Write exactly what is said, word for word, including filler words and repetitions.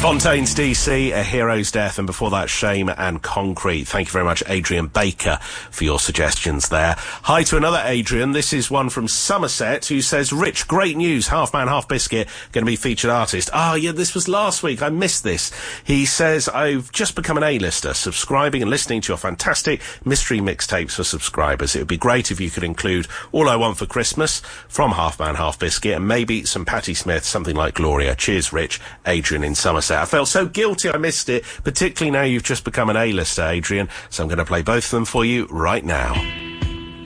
Fontaine's D C, A Hero's Death, and before that, Shame and Concrete. Thank you very much, Adrian Baker, for your suggestions there. Hi to another Adrian. This is one from Somerset who says, Rich, great news. Half Man, Half Biscuit going to be featured artist. Ah, yeah, this was last week. I missed this. He says, I've just become an A-lister, subscribing and listening to your fantastic mystery mixtapes for subscribers. It would be great if you could include All I Want for Christmas from Half Man, Half Biscuit, and maybe some Patti Smith, something like Gloria. Cheers, Rich. Adrian in Somerset. I felt so guilty I missed it, particularly now you've just become an A-lister, Adrian, so I'm going to play both of them for you right now.